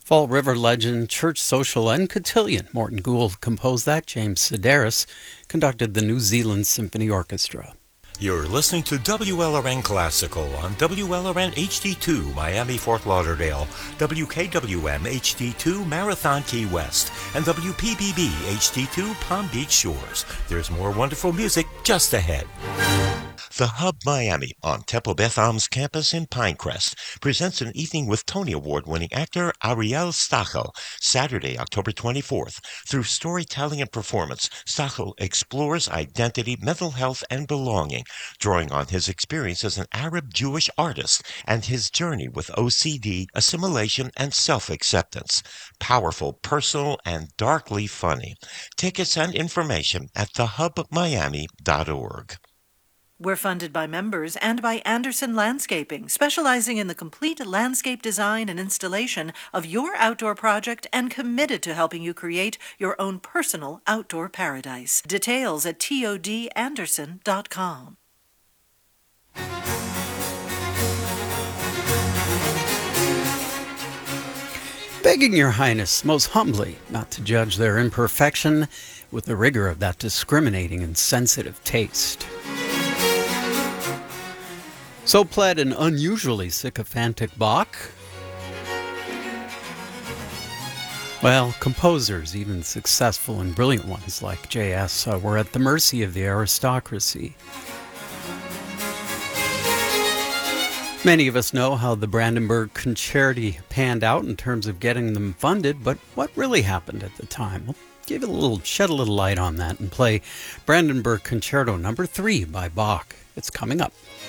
Fall River legend, church social, and cotillion Morton Gould composed that. James Sedaris conducted the New Zealand Symphony Orchestra. You're listening to WLRN Classical on WLRN HD2 Miami Fort Lauderdale, WKWM HD2 Marathon Key West, and WPBB HD2 Palm Beach Shores. There's more wonderful music just ahead. The Hub Miami on Temple Beth Am's campus in Pinecrest presents an evening with Tony Award-winning actor Ariel Stachel, Saturday, October 24th. Through storytelling and performance, Stachel explores identity, mental health, and belonging, drawing on his experience as an Arab-Jewish artist and his journey with OCD, assimilation, and self-acceptance. Powerful, personal, and darkly funny. Tickets and information at thehubmiami.org. We're funded by members and by Anderson Landscaping, specializing in the complete landscape design and installation of your outdoor project and committed to helping you create your own personal outdoor paradise. Details at todanderson.com. Begging your highness most humbly not to judge their imperfection with the rigor of that discriminating and sensitive taste. So pled an unusually sycophantic Bach. Well, composers, even successful and brilliant ones like J.S., were at the mercy of the aristocracy. Many of us know how the Brandenburg Concerti panned out in terms of getting them funded, but what really happened at the time? We'll shed a little light on that and play Brandenburg Concerto No. 3 by Bach. It's coming up.